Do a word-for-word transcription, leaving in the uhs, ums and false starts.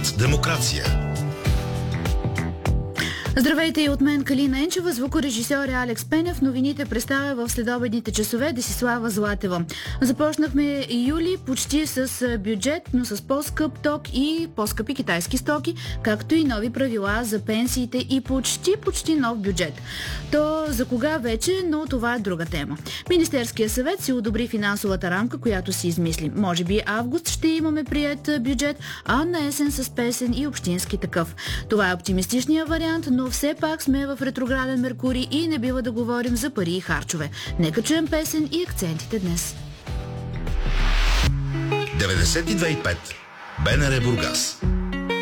Подкаст Демокрация. Здравейте и от мен, Калина Енчева, звукорежисьор е Алекс Пенев. Новините представя в следобедните часове Десислава Златева. Започнахме юли почти с бюджет, но с по-скъп ток и по-скъпи китайски стоки, както и нови правила за пенсиите и почти, почти нов бюджет. То за кога вече, но това е друга тема. Министерския съвет си одобри финансовата рамка, която си измисли. Може би август ще имаме приет бюджет, а на есен с песен и общински такъв. Това е оптимистичният вариант, но все пак сме в ретрограден Меркурий и не бива да говорим за пари и харчове. Нека чуем песен и акцентите днес. деветдесет и две и пет БНР Бургас.